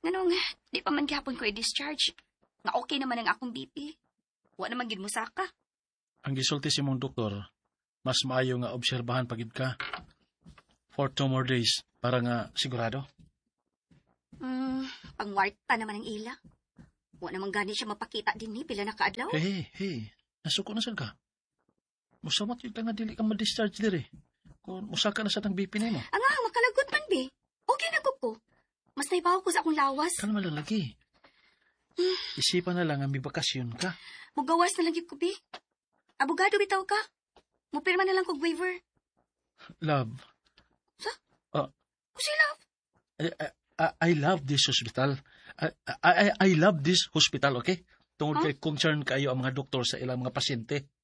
Nganong, di pa man gihapon ko i-discharge. Nga okay naman ang akong BP. Wa naman gid mo saka. Ang gisulti si mong doktor, mas maayo nga obserbahan pagid ka for 2 more days para nga sigurado. Pangwarta naman ang ila. Wa naman gani siya mapakita din ni pila na kaadlaw. Hey, nasuko na sad ka. Musamot yun ka nga dili ka ma-discharge diri. Kung usaka na sa tang BP nimo. Ang makalagot man, be. Okay na ko. Mas naibaw ko sa akong lawas. Kalma lang lagi. Isipan na lang ang may bakasyon ka. Mugawas na lang yun ko, be. Abogado bitaw ka. Mupirma na lang kog waiver. Love. Sa? Kasi love. I love this hospital. I love this hospital, okay? Tungod kay concern kayo ang mga doktor sa ilang mga pasyente.